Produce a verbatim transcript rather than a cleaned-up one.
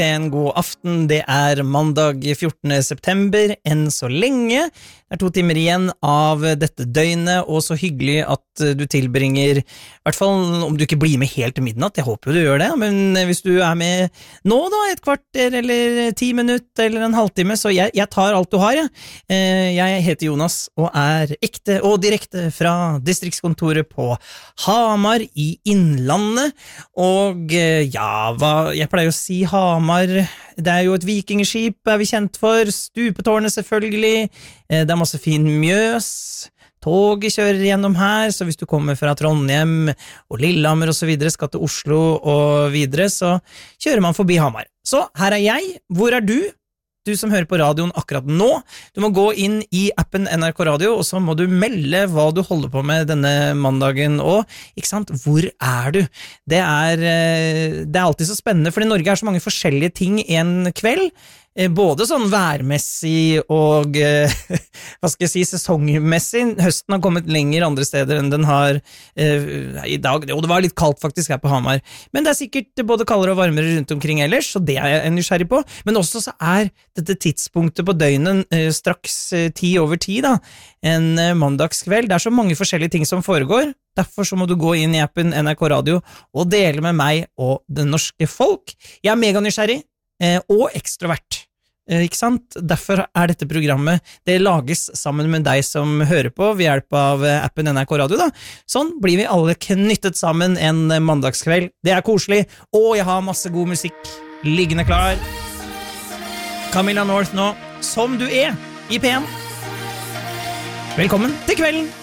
En god aften, det er mandag fjortende september, enn så lenge. Det er to timer igjen av dette døgnet, og så hyggelig at du tilbringer, i hvert fall om du ikke blir med helt til midnatt, jeg håper jo du gjør det, men hvis du er med nå da, et kvarter eller ti minutter eller en halvtime, så jeg, jeg tar alt du har, jeg. Jeg heter Jonas og er ekte og direkte fra distriktskontoret på Hamar i Innlandet, og ja, hva, jeg pleier å si Hamar, det er jo et vikingskip, er vi kjent for, stupetårnet selvfølgelig, det er masse fin mjøs, toget kjører gjennom her, så hvis du kommer fra Trondheim og Lillehammer og så videre, skal til Oslo og videre, så kjører man forbi Hamar. Så her er jeg, hvor er du? Du som hører på radioen akkurat nå, du må gå inn i appen N R K Radio, og så må du melde hva du holder på med denne mandagen, og, ikke sant, hvor er du? Det er, det er alltid så spennende, for i Norge er så mange forskjellige ting en kveld, både sånn værmessig og hva skal jeg si, sesongmessig. Høsten har kommet lenger andre steder enn den har eh, i dag, og det var litt kaldt faktisk her på Hamar, men det er sikkert både kaldere og varmere rundt omkring ellers, så det er jeg nysgjerrig på, men også så er dette tidspunktet på døgnet eh, straks eh, ti over ti da, en eh, mandagskveld. Det er så mange forskjellige ting som foregår, derfor så må du gå inn i appen N R K Radio og dele med meg og det norske folk. Jeg er mega nysgjerrig eh, og ekstrovert. Ikke sant? Derfor er dette programmet, det lages sammen med deg som hører på ved hjelp av appen N R K Radio da. Sånn blir vi alle knyttet sammen en mandagskveld. Det er koselig, og jeg har masse god musikk liggende klar. Camilla North nå, Som du er, i P en. Velkommen til kvelden.